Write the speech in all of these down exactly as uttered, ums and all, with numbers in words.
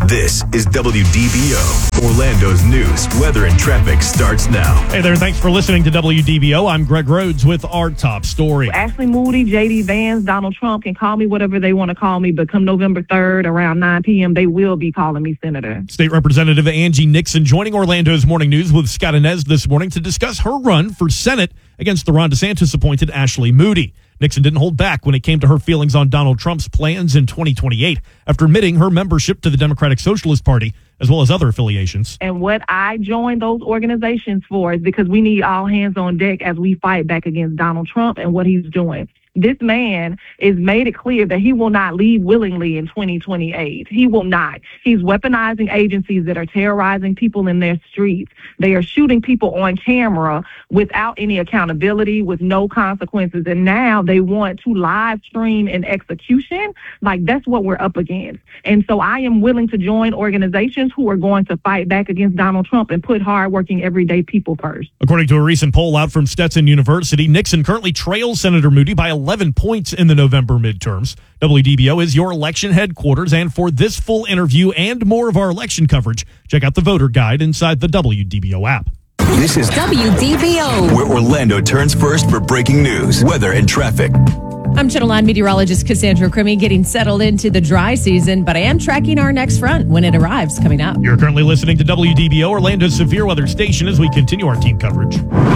This is W D B O. Orlando's news, weather, and traffic starts now. Hey there, thanks for listening to W D B O. I'm Greg Rhodes with our top story. Ashley Moody, J D Vance, Donald Trump can call me whatever they want to call me, but come November third around nine p.m., they will be calling me Senator. State Representative Angie Nixon joining Orlando's Morning News with Scott Inez this morning to discuss her run for Senate against the Ron DeSantis-appointed Ashley Moody. Nixon didn't hold back when it came to her feelings on Donald Trump's plans in twenty twenty-eight after admitting her membership to the Democratic Socialist Party as well as other affiliations. And what I joined those organizations for is because we need all hands on deck as we fight back against Donald Trump and what he's doing. This man has made it clear that he will not leave willingly in twenty twenty-eight. He will not. He's weaponizing agencies that are terrorizing people in their streets. They are shooting people on camera without any accountability, with no consequences. And now they want to live stream an execution. Like, that's what we're up against. And so I am willing to join organizations who are going to fight back against Donald Trump and put hardworking, everyday people first. According to a recent poll out from Stetson University, Nixon currently trails Senator Moody by eleven points in the November midterms. W D B O is your election headquarters, and for this full interview and more of our election coverage, check out the voter guide inside the W D B O app. This is W D B O, where Orlando turns first for breaking news, weather, and traffic. I'm Channel nine meteorologist Cassandra Crimmy, getting settled into the dry season, but I am tracking our next front when it arrives coming up. You're currently listening to W D B O, Orlando's severe weather station, as we continue our team coverage.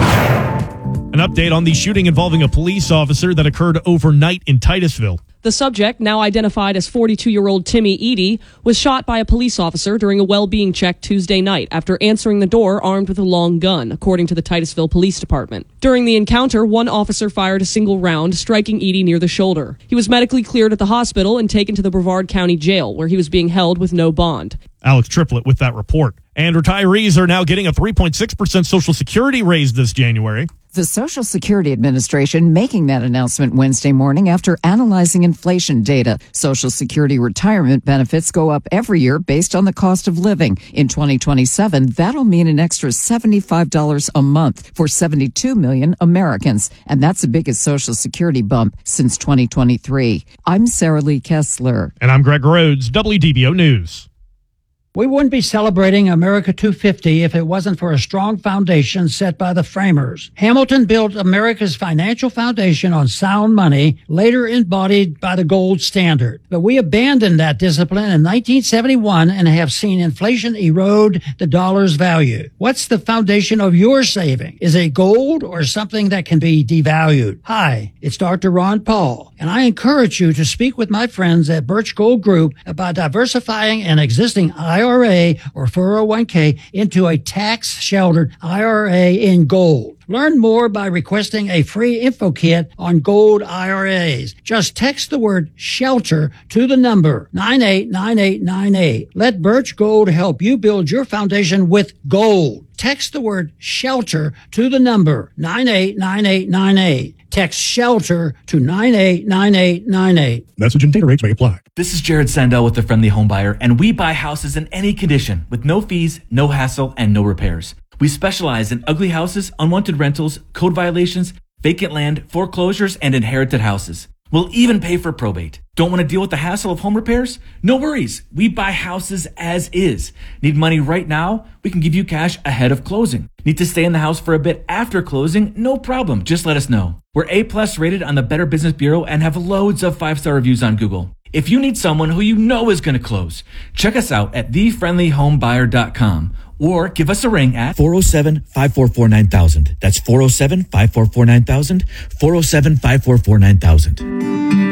An update on the shooting involving a police officer that occurred overnight in Titusville. The subject, now identified as forty-two-year-old Timmy Eady, was shot by a police officer during a well-being check Tuesday night after answering the door armed with a long gun, according to the Titusville Police Department. During the encounter, one officer fired a single round, striking Eady near the shoulder. He was medically cleared at the hospital and taken to the Brevard County Jail, where he was being held with no bond. Alex Triplett with that report. And retirees are now getting a three point six percent Social Security raise this January. The Social Security Administration making that announcement Wednesday morning after analyzing inflation data. Social Security retirement benefits go up every year based on the cost of living. In twenty twenty-seven, that'll mean an extra seventy-five dollars a month for seventy-two million Americans. And that's the biggest Social Security bump since twenty twenty-three. I'm Sarah Lee Kessler. And I'm Greg Rhodes, W D B O News. We wouldn't be celebrating America two fifty if it wasn't for a strong foundation set by the framers. Hamilton built America's financial foundation on sound money, later embodied by the gold standard. But we abandoned that discipline in nineteen seventy-one and have seen inflation erode the dollar's value. What's the foundation of your saving? Is it gold or something that can be devalued? Hi, it's Doctor Ron Paul, and I encourage you to speak with my friends at Birch Gold Group about diversifying an existing I R A or four oh one k into a tax-sheltered I R A in gold. Learn more by requesting a free info kit on gold I R As. Just text the word SHELTER to the number nine eight nine eight nine eight. Let Birch Gold help you build your foundation with gold. Text the word SHELTER to the number nine eight nine eight nine eight. Text SHELTER to nine eight nine eight nine eight. Message and data rates may apply. This is Jared Sandell with The Friendly Home Buyer, and we buy houses in any condition with no fees, no hassle, and no repairs. We specialize in ugly houses, unwanted rentals, code violations, vacant land, foreclosures, and inherited houses. We'll even pay for probate. Don't want to deal with the hassle of home repairs? No worries. We buy houses as is. Need money right now? We can give you cash ahead of closing. Need to stay in the house for a bit after closing? No problem. Just let us know. We're A plus rated on the Better Business Bureau and have loads of five-star reviews on Google. If you need someone who you know is going to close, check us out at the friendly home buyer dot com or give us a ring at four oh seven, five four four, nine thousand. That's four oh seven, five four four, nine thousand, four oh seven, five four four, nine thousand.